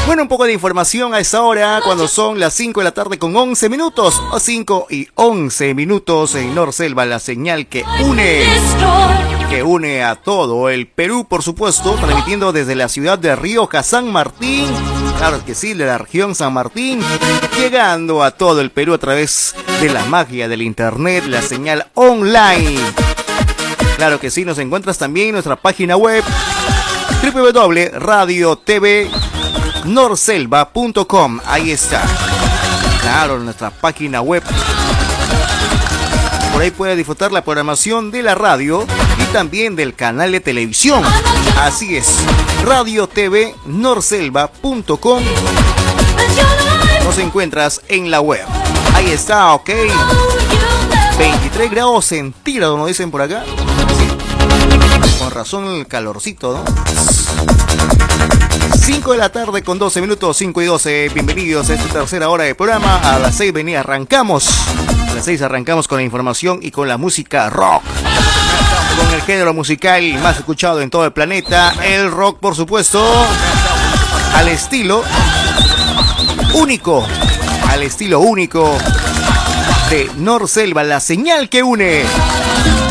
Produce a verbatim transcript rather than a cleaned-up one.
Bueno, un poco de información a esta hora, cuando son las cinco de la tarde con once minutos, o cinco y once minutos en Norselva, la señal que une, que une a todo el Perú, por supuesto, transmitiendo desde la ciudad de Rioja, San Martín, claro que sí, de la región San Martín, llegando a todo el Perú a través de la magia del internet, la señal online. Claro que sí, nos encuentras también en nuestra página web doble u doble u doble u punto radio t v norselva punto com. Ahí está. Claro, nuestra página web. Por ahí puedes disfrutar la programación de la radio y también del canal de televisión. Así es, radio t v norselva punto com. Nos encuentras en la web. Ahí está, ok. veintitrés grados centígrados, nos dicen por acá. Con razón el calorcito, ¿no? cinco de la tarde con doce minutos, cinco y doce. Bienvenidos a esta tercera hora de programa. A las seis venía, arrancamos. A las seis arrancamos con la información y con la música rock. Con el género musical más escuchado en todo el planeta, el rock, por supuesto. Al estilo único, al estilo único de Norselva, la señal que une.